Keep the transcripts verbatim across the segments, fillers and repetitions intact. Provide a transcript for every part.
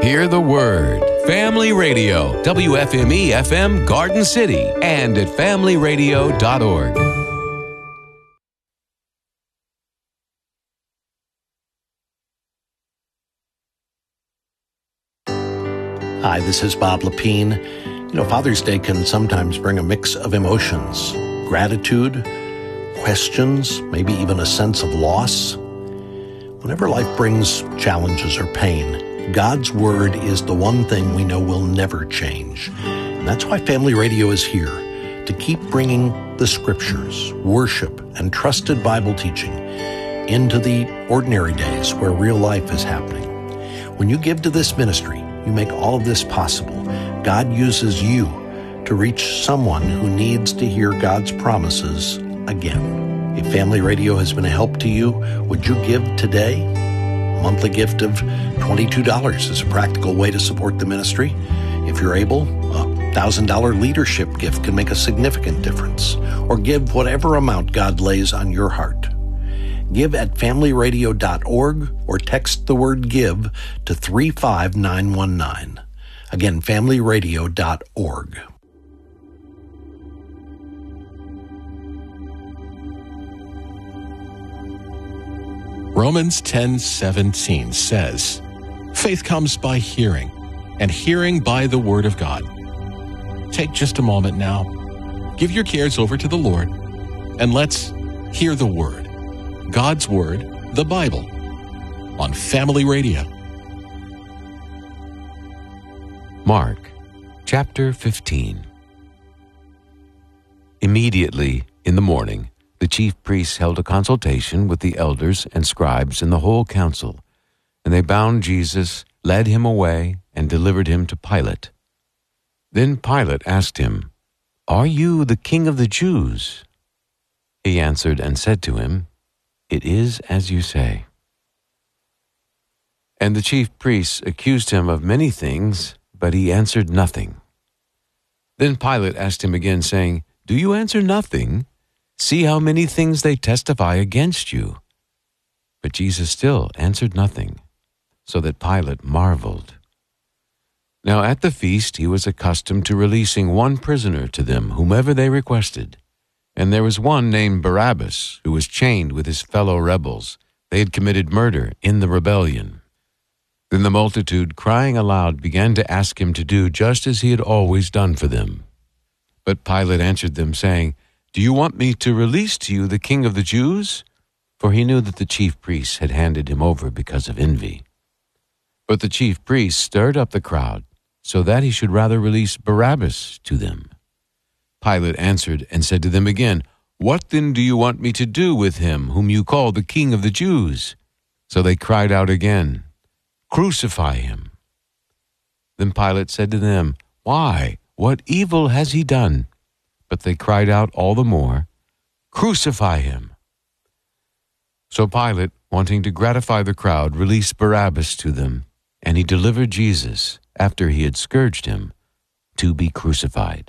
Hear the Word. Family Radio, W F M E F M Garden City, and at family radio dot org. Hi, this is Bob Lepine. You know, Father's Day can sometimes bring a mix of emotions, gratitude, questions, maybe even a sense of loss. Whenever life brings challenges or pain, God's Word is the one thing we know will never change. And that's why Family Radio is here, to keep bringing the Scriptures, worship, and trusted Bible teaching into the ordinary days where real life is happening. When you give to this ministry, you make all of this possible. God uses you to reach someone who needs to hear God's promises again. If Family Radio has been a help to you, would you give today? A monthly gift of twenty-two dollars is a practical way to support the ministry. If you're able, a one thousand dollars leadership gift can make a significant difference. Or give whatever amount God lays on your heart. Give at family radio dot org or text the word GIVE to three five nine one nine. Again, family radio dot org. Romans ten seventeen says, "Faith comes by hearing, and hearing by the Word of God." Take just a moment now. Give your cares over to the Lord, and let's hear the Word. God's Word, the Bible, on Family Radio. Mark, chapter fifteen. Immediately in the morning, the chief priests held a consultation with the elders and scribes and the whole council, and they bound Jesus, led him away, and delivered him to Pilate. Then Pilate asked him, "Are you the king of the Jews?" He answered and said to him, "It is as you say." And the chief priests accused him of many things, but he answered nothing. Then Pilate asked him again, saying, "Do you answer nothing? See how many things they testify against you." But Jesus still answered nothing, so that Pilate marveled. Now at the feast he was accustomed to releasing one prisoner to them, whomever they requested. And there was one named Barabbas, who was chained with his fellow rebels. They had committed murder in the rebellion. Then the multitude, crying aloud, began to ask him to do just as he had always done for them. But Pilate answered them, saying, "Do you want me to release to you the king of the Jews?" For he knew that the chief priests had handed him over because of envy. But the chief priests stirred up the crowd, so that he should rather release Barabbas to them. Pilate answered and said to them again, "What then do you want me to do with him whom you call the King of the Jews?" So they cried out again, "Crucify him." Then Pilate said to them, "Why? What evil has he done?" But they cried out all the more, "Crucify him." So Pilate, wanting to gratify the crowd, released Barabbas to them, and he delivered Jesus, after he had scourged him, to be crucified.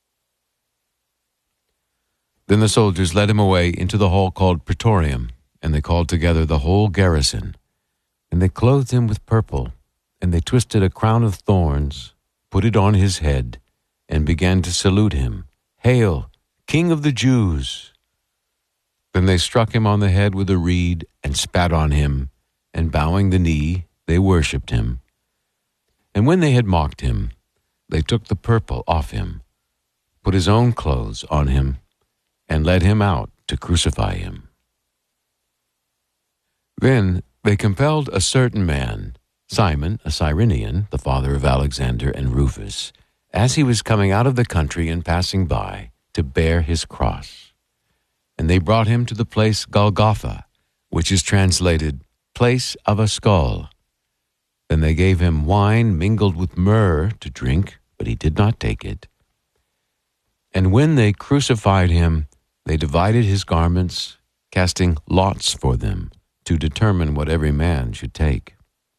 Then the soldiers led him away into the hall called Praetorium, and they called together the whole garrison. And they clothed him with purple, and they twisted a crown of thorns, put it on his head, and began to salute him, "Hail, King of the Jews!" Then they struck him on the head with a reed, and spat on him, and bowing the knee, they worshipped him. And when they had mocked him, they took the purple off him, put his own clothes on him, and led him out to crucify him. Then they compelled a certain man, Simon, a Cyrenian, the father of Alexander and Rufus, as he was coming out of the country and passing by, to bear his cross. And they brought him to the place Golgotha, which is translated, Place of a Skull. Then they gave him wine mingled with myrrh to drink, but he did not take it. And when they crucified him, they divided his garments, casting lots for them, to determine what every man should take.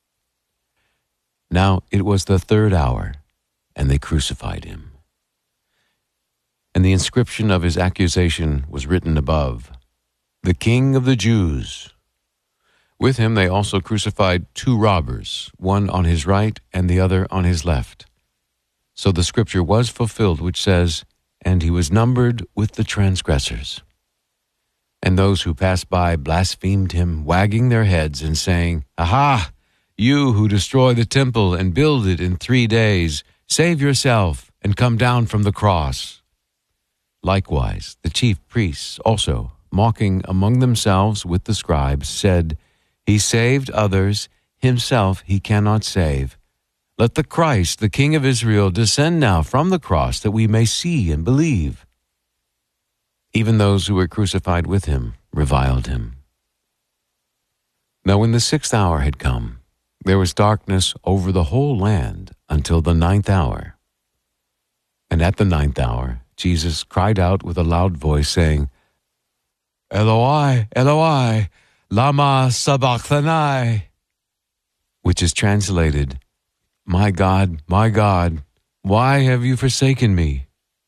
Now it was the third hour, and they crucified him. And the inscription of his accusation was written above, "The King of the Jews." With him they also crucified two robbers, one on his right and the other on his left. So the scripture was fulfilled, which says, "And he was numbered with the transgressors." And those who passed by blasphemed him, wagging their heads and saying, "Aha! You who destroy the temple and build it in three days, save yourself and come down from the cross." Likewise, the chief priests also, mocking among themselves with the scribes, said, "He saved others, himself he cannot save. Let the Christ, the King of Israel, descend now from the cross, that we may see and believe." Even those who were crucified with him reviled him. Now when the sixth hour had come, there was darkness over the whole land until the ninth hour. And at the ninth hour, Jesus cried out with a loud voice, saying, "Eloi, Eloi, lama sabachthani," which is translated, "My God, my God, why have you forsaken me?"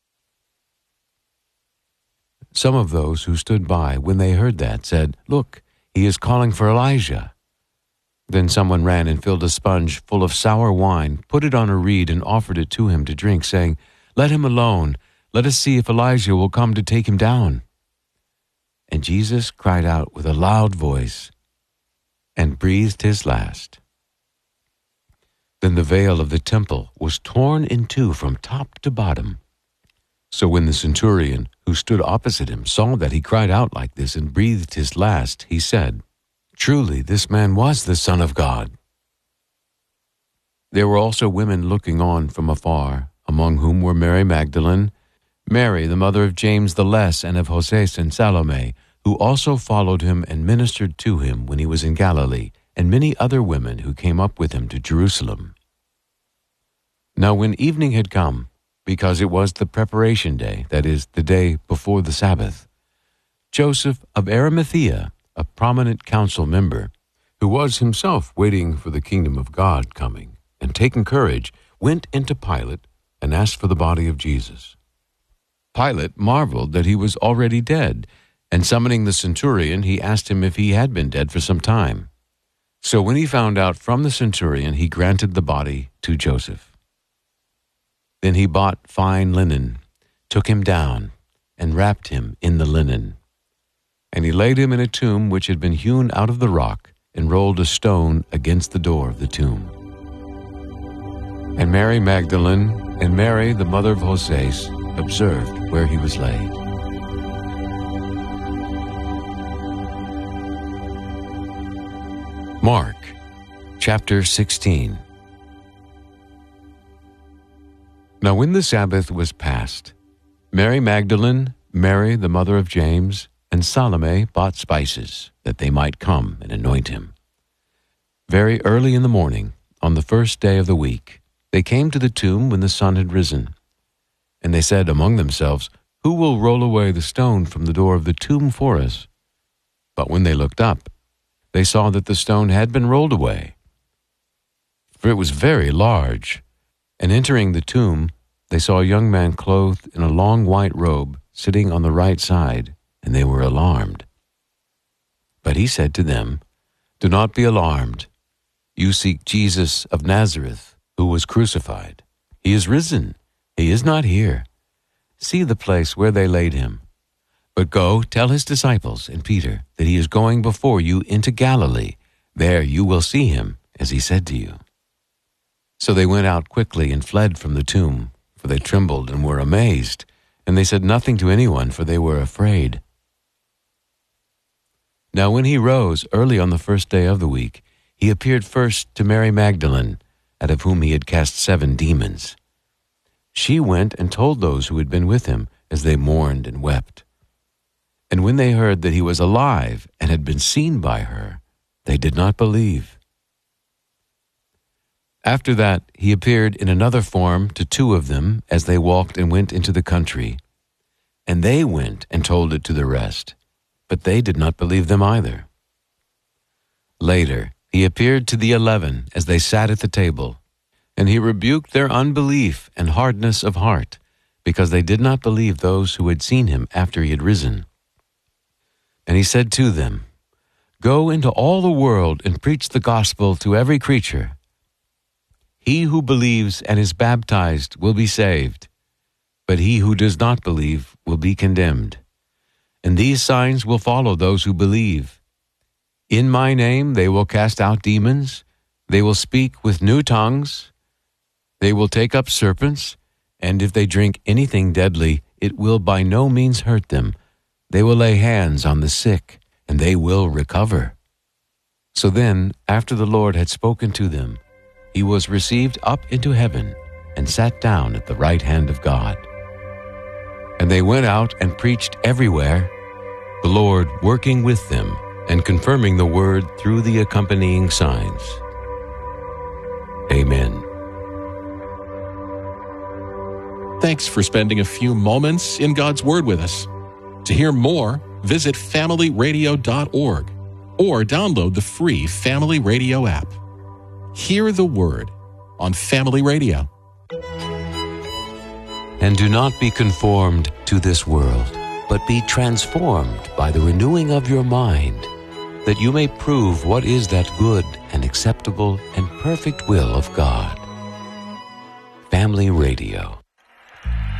Some of those who stood by when they heard that said, "Look, he is calling for Elijah." Then someone ran and filled a sponge full of sour wine, put it on a reed, and offered it to him to drink, saying, "Let him alone. Let us see if Elijah will come to take him down." And Jesus cried out with a loud voice and breathed his last. Then the veil of the temple was torn in two from top to bottom. So when the centurion who stood opposite him saw that he cried out like this and breathed his last, he said, "Truly this man was the Son of God." There were also women looking on from afar, among whom were Mary Magdalene, Mary the mother of James the Less and of Joses and Salome, who also followed him and ministered to him when he was in Galilee, and many other women who came up with him to Jerusalem. Now when evening had come, because it was the preparation day, that is, the day before the Sabbath, Joseph of Arimathea, a prominent council member, who was himself waiting for the kingdom of God coming, and taking courage, went into Pilate and asked for the body of Jesus. Pilate marveled that he was already dead, and summoning the centurion, he asked him if he had been dead for some time. So when he found out from the centurion, he granted the body to Joseph. Then he bought fine linen, took him down, and wrapped him in the linen. And he laid him in a tomb which had been hewn out of the rock, and rolled a stone against the door of the tomb. And Mary Magdalene and Mary, the mother of Joses, observed where he was laid. Mark, chapter sixteen. Now when the Sabbath was past, Mary Magdalene, Mary the mother of James, and Salome bought spices, that they might come and anoint him. Very early in the morning, on the first day of the week, they came to the tomb when the sun had risen. And they said among themselves, "Who will roll away the stone from the door of the tomb for us?" But when they looked up, they saw that the stone had been rolled away, for it was very large. And entering the tomb, they saw a young man clothed in a long white robe, sitting on the right side, and they were alarmed. But he said to them, "Do not be alarmed. You seek Jesus of Nazareth, who was crucified. He is risen. He is not here. See the place where they laid him. But go, tell his disciples and Peter that he is going before you into Galilee. There you will see him, as he said to you." So they went out quickly and fled from the tomb, for they trembled and were amazed, and they said nothing to anyone, for they were afraid. Now when he rose early on the first day of the week, he appeared first to Mary Magdalene, out of whom he had cast seven demons. She went and told those who had been with him, as they mourned and wept. And when they heard that he was alive and had been seen by her, they did not believe. After that, he appeared in another form to two of them as they walked and went into the country. And they went and told it to the rest, but they did not believe them either. Later, he appeared to the eleven as they sat at the table, and he rebuked their unbelief and hardness of heart, because they did not believe those who had seen him after he had risen. And he said to them, Go into all the world and preach the gospel to every creature. He who believes and is baptized will be saved, but he who does not believe will be condemned. And these signs will follow those who believe. In my name they will cast out demons, they will speak with new tongues, they will take up serpents, and if they drink anything deadly, it will by no means hurt them. They will lay hands on the sick, and they will recover. So then, after the Lord had spoken to them, he was received up into heaven and sat down at the right hand of God. And they went out and preached everywhere, the Lord working with them and confirming the word through the accompanying signs. Amen. Thanks for spending a few moments in God's Word with us. To hear more, visit family radio dot org or download the free Family Radio app. Hear the Word on Family Radio. And do not be conformed to this world, but be transformed by the renewing of your mind, that you may prove what is that good and acceptable and perfect will of God. Family Radio.